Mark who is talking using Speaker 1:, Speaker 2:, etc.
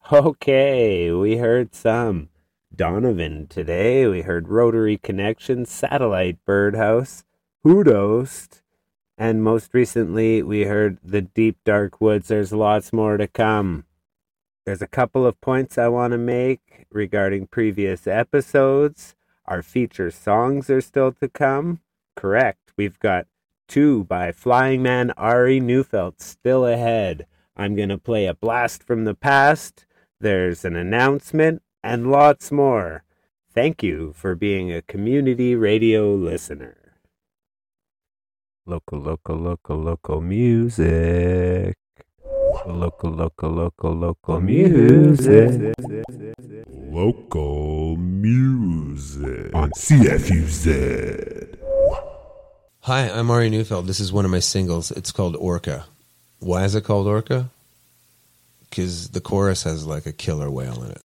Speaker 1: Okay, we heard some Donovan today. We heard Rotary Connection, Satellite Birdhouse, Hoodost, and most recently we heard The Deep Dark Woods. There's lots more to come. There's a couple of points I want to make regarding previous episodes. Our feature songs are still to come. Correct. We've got two by Flying Man Ari Neufeld still ahead. I'm going to play a blast from the past. There's an announcement and lots more. Thank you for being a community radio listener. Local music. Local music.
Speaker 2: Local music on CFUZ.
Speaker 3: Hi, I'm Ari Neufeld. This is one of my singles. It's called Orca. Why is it called Orca? Because the chorus has like a killer whale in it.